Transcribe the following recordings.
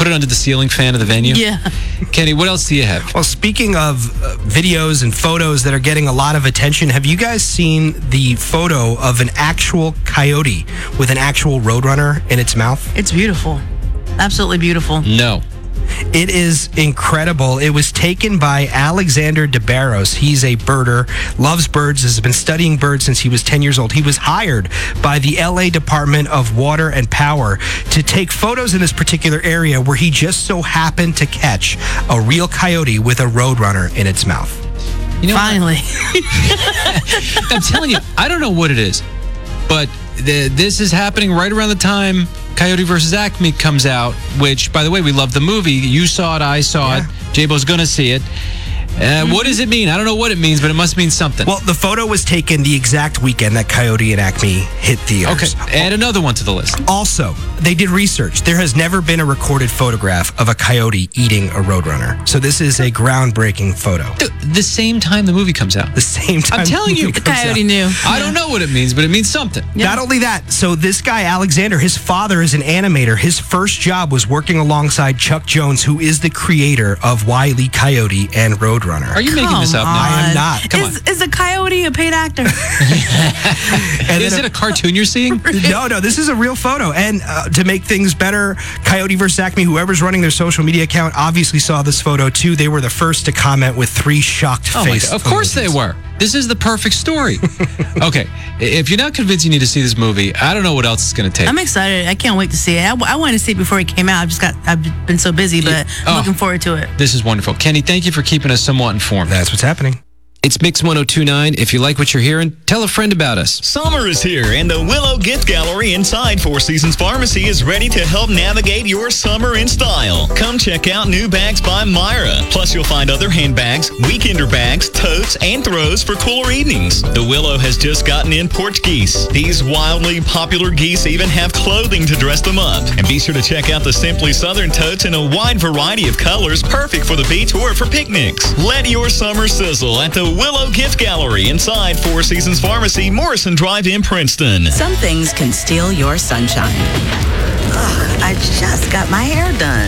put it under the ceiling fan of the venue. Yeah. Kenny, what else do you have? Well, speaking of videos and photos that are getting a lot of attention, have you guys seen the photo of an actual coyote with an actual roadrunner in its mouth? It's beautiful. Absolutely beautiful. No. It is incredible. It was taken by Alexander DeBarros. He's a birder, loves birds, has been studying birds since he was 10 years old. He was hired by the LA Department of Water and Power to take photos in this particular area where he just so happened to catch a real coyote with a roadrunner in its mouth. You know, Finally. I'm telling you, I don't know what it is, but this is happening right around the time Coyote vs. Acme comes out, which, by the way, we love the movie. You saw it, I saw it. J-Bo's going to see it. What does it mean? I don't know what it means, but it must mean something. Well, the photo was taken the exact weekend that Coyote and Acme hit theaters. Okay, add another one to the list. Also, they did research. There has never been a recorded photograph of a coyote eating a roadrunner. So this is a groundbreaking photo. The same time the movie comes out. The same time. I'm telling you. The coyote knew. I don't know what it means, but it means something. Yeah. Not only that, so this guy, Alexander, his father is an animator. His first job was working alongside Chuck Jones, who is the creator of Wile E. Coyote and Roadrunner. Are you making this up now? I am not. Come on. Is a coyote a paid actor? Is it a cartoon you're seeing? No, this is a real photo. And to make things better, Coyote vs. Acme, whoever's running their social media account, obviously saw this photo too. They were the first to comment with 3 shocked faces. Of course they were. This is the perfect story. Okay, if you're not convinced you need to see this movie, I don't know what else it's going to take. I'm excited. I can't wait to see it. I wanted to see it before it came out. I've been so busy, but I'm looking forward to it. This is wonderful. Kenny, thank you for keeping us somewhat informed. That's what's happening. It's Mix 1029. If you like what you're hearing, tell a friend about us. Summer is here, and the Willow Gift Gallery inside Four Seasons Pharmacy is ready to help navigate your summer in style. Come check out new bags by Myra. Plus, you'll find other handbags, weekender bags, totes, and throws for cooler evenings. The Willow has just gotten in Portuguese. These wildly popular geese even have clothing to dress them up. And be sure to check out the Simply Southern totes in a wide variety of colors, perfect for the beach or for picnics. Let your summer sizzle at the Willow Gift Gallery inside Four Seasons Pharmacy, Morrison Drive in Princeton. Some things can steal your sunshine. Ugh, I just got my hair done.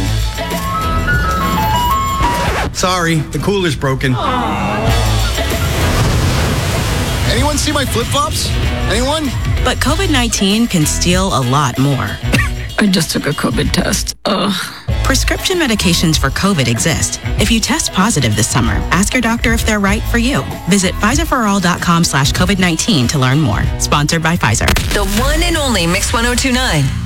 Sorry, the cooler's broken. Anyone see my flip-flops? Anyone? But COVID-19 can steal a lot more. I just took a COVID test. Ugh. Prescription medications for COVID exist. If you test positive this summer, ask your doctor if they're right for you. Visit PfizerForAll.com/COVID-19 to learn more. Sponsored by Pfizer. The one and only Mix 1029.